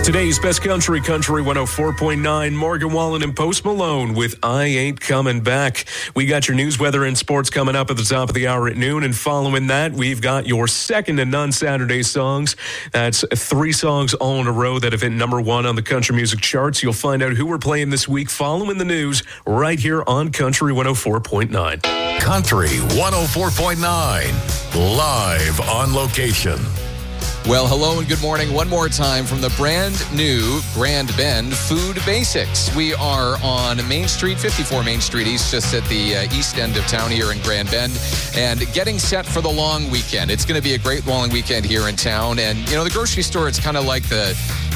Today's Best Country 104.9, Morgan Wallen and Post Malone with I Ain't Coming Back. We got your news, weather, and sports coming up at the top of the hour at noon. And following that, we've got your second to none Saturday songs. That's 3 songs all in a row that have hit number 1 on the country music charts. You'll find out who we're playing this week following the news right here on Country 104.9. Country 104.9, live on location. Well, hello and good morning one more time from the brand new Grand Bend Food Basics. We are on Main Street, 54 Main Street East, just at the east end of town here in Grand Bend, and getting set for the long weekend. It's going to be a great long weekend here in town, and, you know, the grocery store, it's kind of like the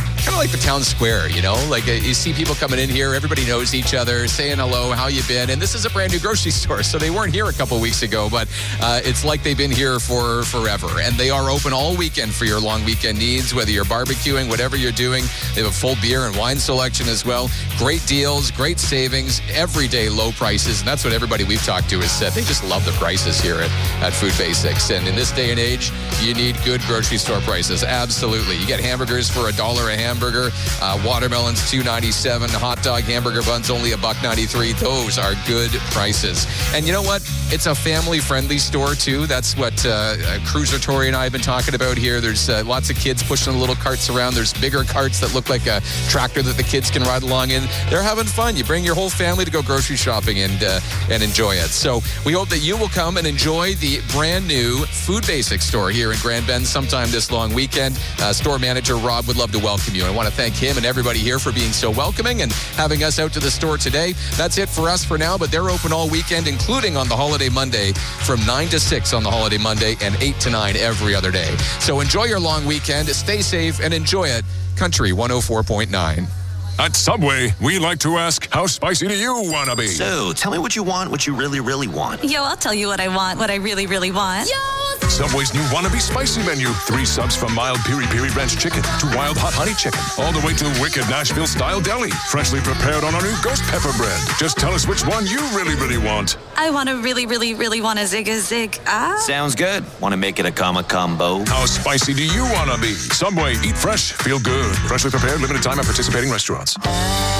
town square, you know, like you see people coming in here, everybody knows each other, saying hello, how you been? And this is a brand new grocery store, so they weren't here a couple weeks ago, but it's like they've been here for forever. And they are open all weekend for your long weekend needs, whether you're barbecuing, whatever you're doing. They have a full beer and wine selection as well. Great deals, great savings, everyday low prices. And that's what everybody we've talked to has said. They just love the prices here at Food Basics. And in this day and age, you need good grocery store prices. Absolutely. You get hamburgers for $1 a hamburger, watermelons $2.97, hot dog hamburger buns only $1.93. Those are good prices. And you know what? It's a family-friendly store too. That's what Cruiser Tori and I have been talking about here. There's lots of kids pushing little carts around. There's bigger carts that look like a tractor that the kids can ride along in. They're having fun. You bring your whole family to go grocery shopping and enjoy it. So we hope that you will come and enjoy the brand new Food Basics store here in Grand Bend sometime this long weekend. Store manager Rob would love to welcome you. I want to thank him and everybody here for being so welcoming and having us out to the store today. That's it for us for now, but they're open all weekend, including on the holiday Monday from 9 to 6 on the holiday Monday and 8 to 9 every other day. So enjoy your long weekend, stay safe, and enjoy it. Country 104.9. At Subway, we like to ask, how spicy do you want to be? So, tell me what you want, what you really, really want. Yo, I'll tell you what I want, what I really, really want. Yo! Subway's new Wannabe Spicy menu. 3 subs from mild piri-piri ranch chicken to wild hot honey chicken. All the way to wicked Nashville-style deli. Freshly prepared on our new ghost pepper bread. Just tell us which one you really, really want. I want to really, really, really want a zig. Sounds good. Want to make it a combo? How spicy do you want to be? Subway, eat fresh, feel good. Freshly prepared, limited time at participating restaurants.